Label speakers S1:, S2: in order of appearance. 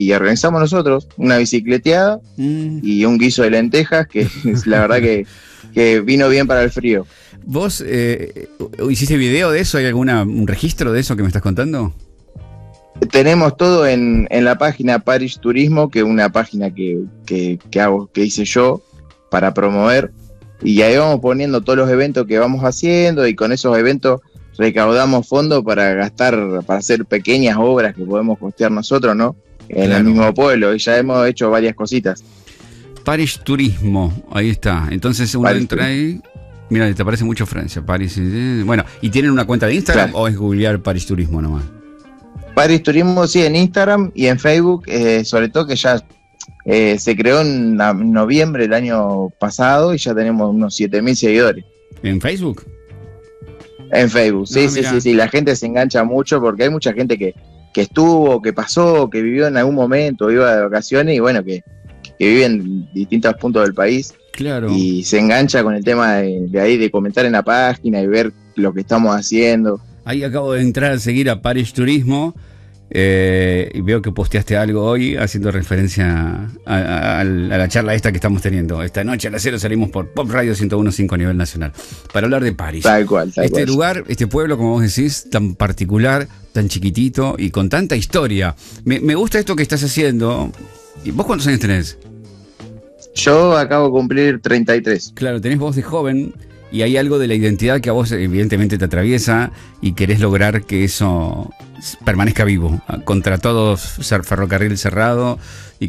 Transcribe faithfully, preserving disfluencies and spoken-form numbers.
S1: y organizamos nosotros una bicicleteada mm. y un guiso de lentejas, que es la verdad que, que vino bien para el frío.
S2: ¿Vos eh, hiciste video de eso? ¿Hay alguna un registro de eso que me estás contando?
S1: Tenemos todo en, en la página Paris Turismo, que es una página que, que, que hago, que hice yo para promover, y ahí vamos poniendo todos los eventos que vamos haciendo, y con esos eventos recaudamos fondos para gastar, para hacer pequeñas obras que podemos costear nosotros, ¿no? En claro. el mismo pueblo, y ya hemos hecho varias cositas.
S2: Paris Turismo, ahí está. Entonces uno Paris entra ahí, mira, te aparece mucho Francia, Paris. Eh, bueno, ¿y tienen una cuenta de Instagram claro. o es googlear Paris Turismo nomás?
S1: Paris Turismo sí, en Instagram y en Facebook, eh, sobre todo que ya eh, se creó en noviembre del año pasado y ya tenemos unos siete mil seguidores.
S2: ¿En Facebook?
S1: En Facebook, sí, no, sí, sí, sí, la gente se engancha mucho porque hay mucha gente que, que estuvo, que pasó, que vivió en algún momento, iba de vacaciones y bueno, que, que vive en distintos puntos del país.
S2: Claro.
S1: Y se engancha con el tema de, de ahí, de comentar en la página y ver lo que estamos haciendo.
S2: Ahí acabo de entrar a seguir a Paris Turismo eh, y veo que posteaste algo hoy haciendo referencia a, a, a la charla esta que estamos teniendo. Esta noche a las cero salimos por Pop Radio ciento uno punto cinco a nivel nacional para hablar de París.
S1: Tal cual, tal
S2: este
S1: cual.
S2: lugar, este pueblo, como vos decís, tan particular, tan chiquitito y con tanta historia. Me, me gusta esto que estás haciendo. ¿Y vos cuántos años tenés?
S1: Yo acabo de cumplir treinta y tres.
S2: Claro, tenés voz de joven. Y hay algo de la identidad que a vos evidentemente te atraviesa y querés lograr que eso permanezca vivo contra todo ser ferrocarril cerrado y